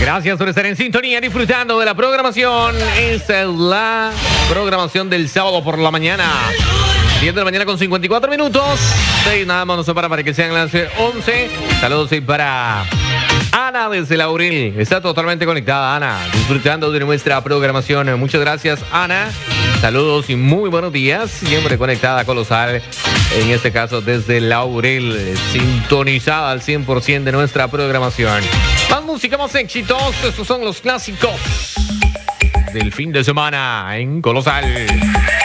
Gracias por estar en sintonía, disfrutando de la programación. Esta es la programación del sábado por la mañana. 10 de la mañana con 54 minutos. 6 nada más nos separa para que sean las 11. Saludos y para Ana desde Laurel. Está totalmente conectada, Ana, disfrutando de nuestra programación. Muchas gracias, Ana. Saludos y muy buenos días. Siempre conectada a Colosal, en este caso desde Laurel, sintonizada al 100% de nuestra programación. Más música, más éxitos. Estos son los clásicos del fin de semana en Colosal.